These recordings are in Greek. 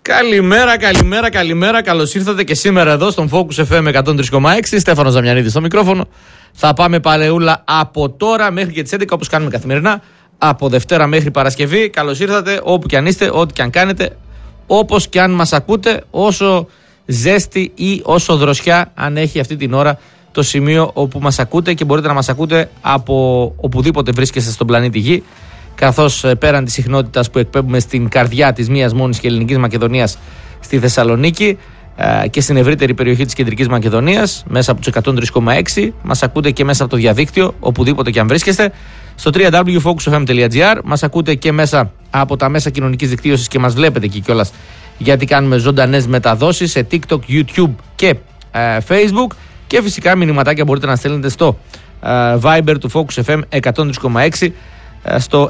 Καλημέρα. Καλώς ήρθατε και σήμερα εδώ στον Focus FM 103,6. Στέφανος Ζαμιανίδης στο μικρόφωνο. Θα πάμε παρεούλα από τώρα μέχρι και τις 11, όπως κάνουμε καθημερινά. Από Δευτέρα μέχρι Παρασκευή. Καλώς ήρθατε όπου και αν είστε, ό,τι και αν κάνετε, όπως και αν μας ακούτε, όσο ζέστη ή όσο δροσιά αν έχει αυτή την ώρα το σημείο όπου μας ακούτε, και μπορείτε να μας ακούτε από οπουδήποτε βρίσκεστε στον πλανήτη Γη, καθώς πέραν της συχνότητας που εκπέμπουμε στην καρδιά της μίας μόνης και ελληνικής Μακεδονίας στη Θεσσαλονίκη και στην ευρύτερη περιοχή της Κεντρικής Μακεδονίας μέσα από τους 103,6, μας ακούτε και μέσα από το διαδίκτυο οπουδήποτε και αν βρίσκεστε στο www.focusfm.gr. Μας ακούτε και μέσα από τα μέσα κοινωνικής δικτύωσης και μας βλέπετε εκεί κιόλας, γιατί κάνουμε ζωντανές μεταδόσεις σε TikTok, YouTube και Facebook. Και φυσικά μηνυματάκια μπορείτε να στέλνετε στο Viber του Focus FM 103,6 στο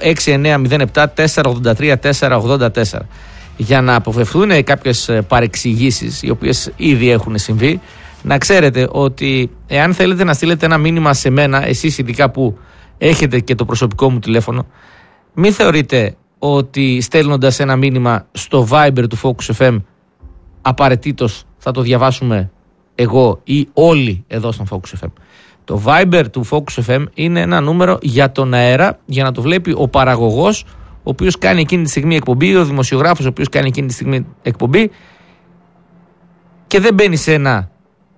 6907-483-484. Για να αποφευθούν κάποιες παρεξηγήσεις οι οποίες ήδη έχουν συμβεί, να ξέρετε ότι εάν θέλετε να στείλετε ένα μήνυμα σε μένα, εσείς ειδικά που έχετε και το προσωπικό μου τηλέφωνο, μην θεωρείτε ότι στέλνοντας ένα μήνυμα στο Viber του Focus FM απαραίτητος θα το διαβάσουμε εγώ ή όλοι εδώ στον Focus FM. Το Viber του Focus FM είναι ένα νούμερο για τον αέρα, για να το βλέπει ο παραγωγός, ο οποίος κάνει εκείνη τη στιγμή εκπομπή, ο δημοσιογράφος ο οποίος κάνει εκείνη τη στιγμή εκπομπή, και δεν μπαίνει σε ένα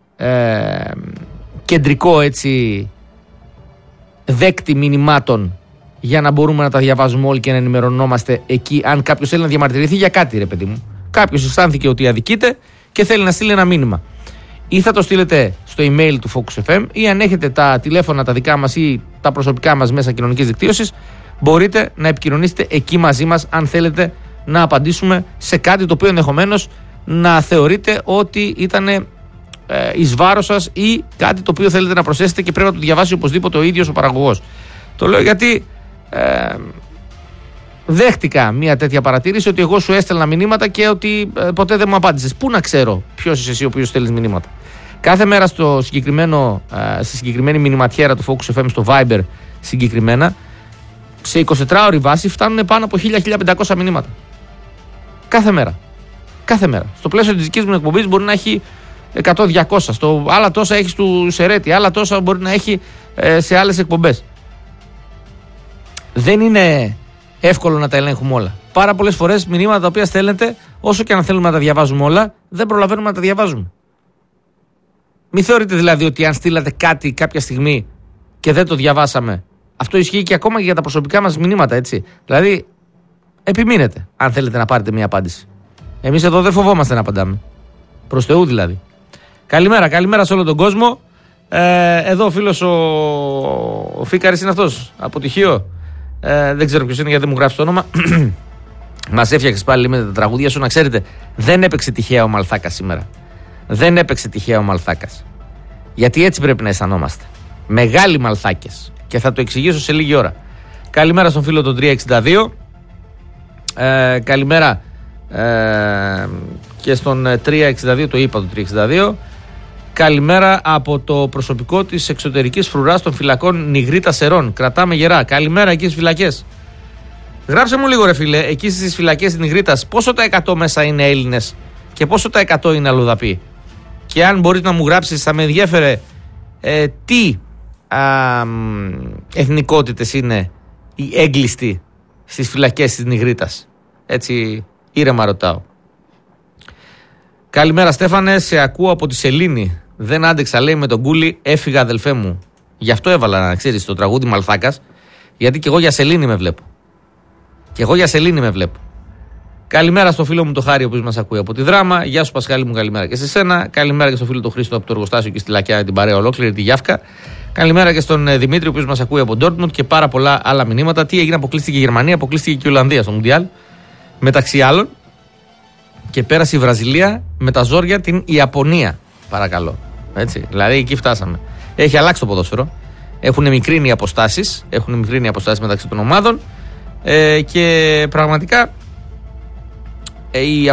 κεντρικό έτσι δέκτη μηνυμάτων για να μπορούμε να τα διαβάζουμε όλοι και να ενημερωνόμαστε εκεί αν κάποιος θέλει να διαμαρτυρηθεί για κάτι, ρε παιδί μου. Κάποιος αισθάνθηκε ότι αδικείται και θέλει να στείλει ένα μήνυμα. Ή θα το στείλετε στο email του Focus FM, ή αν έχετε τα τηλέφωνα τα δικά μας ή τα προσωπικά μας μέσα κοινωνικής δικτύωσης, μπορείτε να επικοινωνήσετε εκεί μαζί μας αν θέλετε να απαντήσουμε σε κάτι το οποίο ενδεχομένως να θεωρείτε ότι ήταν εις βάρος σας ή κάτι το οποίο θέλετε να προσθέσετε και πρέπει να το διαβάσει οπωσδήποτε ο ίδιος ο παραγωγός. Το λέω γιατί δέχτηκα μια τέτοια παρατήρηση, ότι εγώ σου έστελνα μηνύματα και ότι ποτέ δεν μου απάντησες. Πού να ξέρω ποιος είσαι εσύ ο οποίος στέλνεις μηνύματα? Κάθε μέρα στη συγκεκριμένη μηνυματιέρα του Focus FM, στο Viber συγκεκριμένα, σε 24ωρη βάση φτάνουν πάνω από 1000-1500 μηνύματα. Κάθε μέρα. Στο πλαίσιο της δικής μου εκπομπής μπορεί να έχει 100-200. Άλλα τόσα έχει του Σερέτη, άλλα τόσα μπορεί να έχει σε άλλες εκπομπές. Δεν είναι εύκολο να τα ελέγχουμε όλα. Πάρα πολλές φορές μηνύματα τα οποία στέλνετε, όσο και αν θέλουμε να τα διαβάζουμε όλα, δεν προλαβαίνουμε να τα διαβάζουμε. Μην θεωρείτε δηλαδή ότι αν στείλατε κάτι κάποια στιγμή και δεν το διαβάσαμε, αυτό ισχύει και ακόμα και για τα προσωπικά μας μηνύματα, έτσι. Δηλαδή, επιμείνετε αν θέλετε να πάρετε μια απάντηση. Εμείς εδώ δεν φοβόμαστε να απαντάμε. Προς Θεού δηλαδή. Καλημέρα σε όλο τον κόσμο. Εδώ ο φίλος ο Φίκαρης είναι αυτός, από τυχείο. Δεν ξέρω ποιος είναι γιατί δεν μου γράφει το όνομα. Μας έφτιαξες πάλι με τα τραγούδια σου. Να ξέρετε, δεν έπαιξε τυχαία ο Μαλθάκας σήμερα. Γιατί έτσι πρέπει να αισθανόμαστε. Μεγάλοι Μαλθάκες. Και θα το εξηγήσω σε λίγη ώρα. Καλημέρα στον φίλο τον 362. Καλημέρα και στον 362, το είπα το 362. Καλημέρα από το προσωπικό της εξωτερικής φρουράς των φυλακών Νιγρήτα Σερών. Κρατάμε γερά. Καλημέρα εκεί στις φυλακές. Γράψε μου λίγο, ρε φίλε, εκεί στις φυλακές της Νιγρήτας, πόσο τα 100 μέσα είναι Έλληνες και πόσο τα 100 είναι αλλοδαποί? Και αν μπορείς να μου γράψεις, θα με ενδιέφερε τι εθνικότητες είναι οι έγκλειστοι στις φυλακές της Νιγρήτας. Έτσι ήρεμα ρωτάω. Καλημέρα Στέφανε, σε ακούω από τη Σελήνη. Δεν άντεξα, λέει, με τον Κούλι, έφυγα αδελφέ μου. Γι' αυτό έβαλα, να ξέρεις, το τραγούδι Μαλθάκας, γιατί και εγώ για Σελήνη με βλέπω. Καλημέρα στο φίλο μου το Χάρη, ο οποίος μας ακούει από τη Δράμα. Γεια σου Πασχάλη μου, καλημέρα και σε σένα. Καλημέρα και στο φίλο του Χρήστο από το εργοστάσιο και στη Λακιά, την παρέα ολόκληρη, τη Γιάφκα. Καλημέρα και στον Δημήτρη, ο οποίος μας ακούει από Ντόρτμουντ, και πάρα πολλά άλλα μηνύματα. Τι έγινε, αποκλείστηκε η Γερμανία, αποκλείστηκε και η Ολλανδία στο Μουντιάλ, μεταξύ άλλων. Και πέρασε η Βραζιλία με τα ζόρια την Ιαπωνία. Παρακαλώ. Έτσι. Δηλαδή εκεί φτάσαμε. Έχει αλλάξει το ποδόσφαιρο. Έχουν μικρύνει οι αποστάσεις μεταξύ των ομάδων. Και πραγματικά η